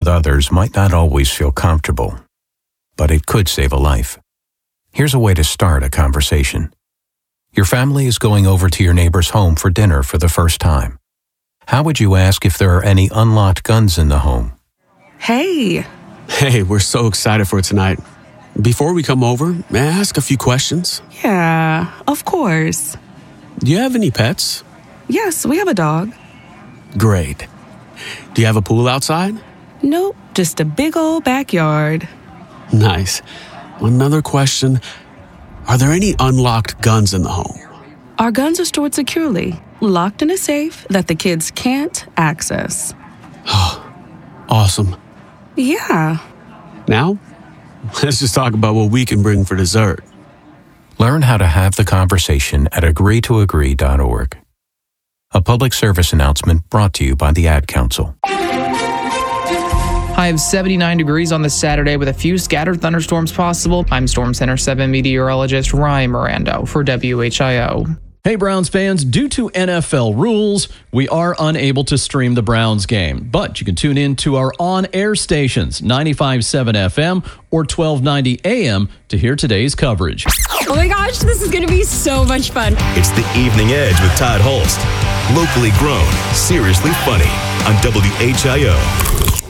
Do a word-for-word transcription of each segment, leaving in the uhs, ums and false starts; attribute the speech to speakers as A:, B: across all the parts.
A: others might not always feel comfortable, but it could save a life. Here's a way to start a conversation. Your family is going over to your neighbor's home for dinner for the first time. How would you ask if there are any unlocked guns in the home?
B: Hey.
C: Hey, we're so excited for tonight. Before we come over, may I ask a few questions?
B: Yeah, of course.
C: Do you have any pets?
B: Yes, we have a dog.
C: Great. Do you have a pool outside?
B: Nope, just a big old backyard.
C: Nice. Another question. Are there any unlocked guns in the home?
B: Our guns are stored securely, locked in a safe that the kids can't access.
C: Awesome.
B: Yeah.
C: Now, let's just talk about what we can bring for dessert.
A: Learn how to have the conversation at agree to agree dot org. A public service announcement brought to you by the Ad Council.
D: High of seventy-nine degrees on this Saturday with a few scattered thunderstorms possible. I'm Storm Center seven meteorologist Ryan Mirando for W H I O.
E: Hey, Browns fans, due to N F L rules, we are unable to stream the Browns game, but you can tune in to our on-air stations, ninety-five point seven F M or twelve ninety A M, to hear today's coverage.
F: Oh my gosh, this is going to be so much fun.
G: It's the Evening Edge with Todd Holst. Locally grown, seriously funny on W H I O.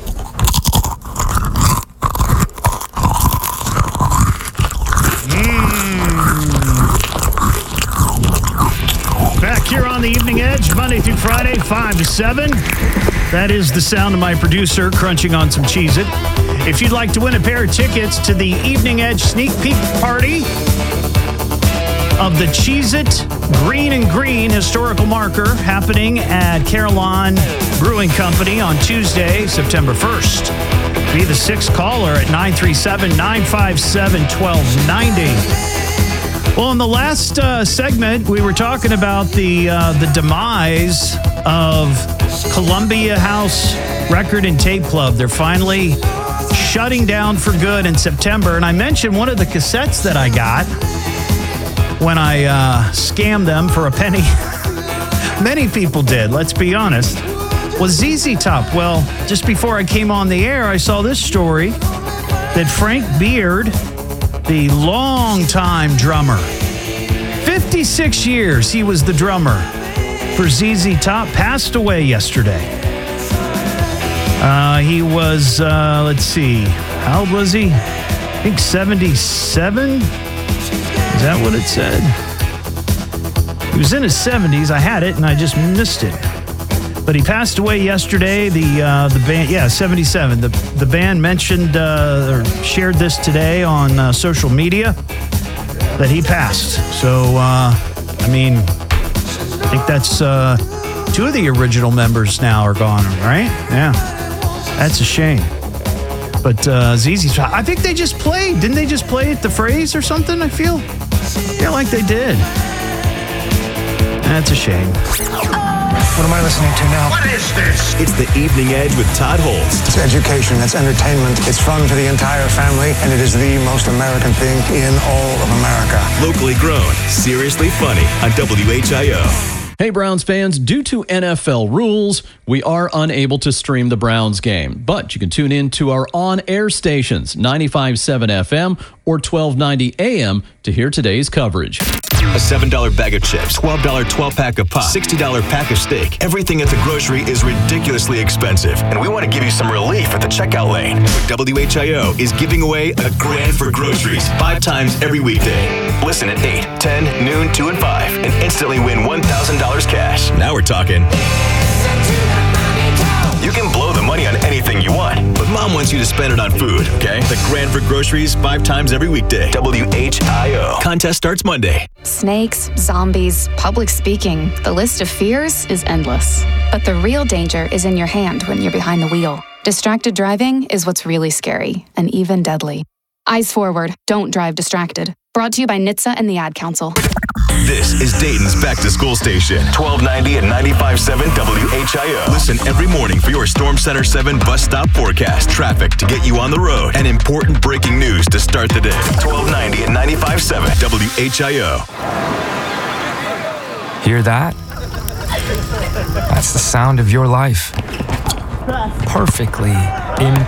H: Back here on the Evening Edge, Monday through Friday, five to seven. That is the sound of my producer crunching on some Cheez-It. If you'd like to win a pair of tickets to the Evening Edge sneak peek party of the Cheez-It Green and Green historical marker happening at Carillon Brewing Company on Tuesday, September first. Be the sixth caller at nine three seven, nine five seven, one two nine zero. Well, in the last uh, segment, we were talking about the uh, the demise of Columbia House Record and Tape Club. They're finally shutting down for good in September. And I mentioned one of the cassettes that I got when I uh, scammed them for a penny. Many people did, let's be honest, was Z Z Top. Well, just before I came on the air, I saw this story that Frank Beard, the longtime drummer, fifty-six years he was the drummer for Z Z Top, passed away yesterday. Uh, he was, uh, let's see, how old was he? I think seventy-seven? Is that what it said? He was in his seventies. I had it and I just missed it. But he passed away yesterday. The uh, the band, yeah, seventy-seven. The the band mentioned uh, or shared this today on uh, social media that he passed. So uh, I mean, I think that's uh, two of the original members now are gone, right? Yeah, that's a shame. But uh, Z Z Top, I think they just played. Didn't they just play at the Phrase or something? I feel, I feel like they did. That's a shame.
I: What am I listening to now?
G: What is this? It's the Evening Edge with Todd Holst.
I: It's education, it's entertainment, it's fun for the entire family, and it is the most American thing in all of America.
G: Locally grown, seriously funny on W H I O.
E: Hey, Browns fans, due to N F L rules, we are unable to stream the Browns game, but you can tune in to our on-air stations, ninety-five point seven F M or twelve ninety A M, to hear today's coverage.
G: A seven dollar bag of chips, twelve dollar twelve-pack of pop, sixty dollar pack of steak. Everything at the grocery is ridiculously expensive, and we want to give you some relief at the checkout lane. W H I O is giving away a grand for groceries five times every weekday. Listen at eight, ten, noon, two, and five, and instantly win one thousand dollars cash. Now we're talking. You can blow the money on anything you want, but Mom wants you to spend it on food, okay? The grand for groceries five times every weekday. W H I O. Contest starts Monday.
J: Snakes, zombies, public speaking. The list of fears is endless. But the real danger is in your hand when you're behind the wheel. Distracted driving is what's really scary and even deadly. Eyes forward. Don't drive distracted. Brought to you by N H T S A and the Ad Council.
G: This is Dayton's Back to School Station, twelve ninety and ninety-five point seven W H I O. Listen every morning for your Storm Center seven bus stop forecast, traffic to get you on the road, and important breaking news to start the day. twelve ninety and ninety-five point seven W H I O.
K: Hear that? That's the sound of your life. Perfectly in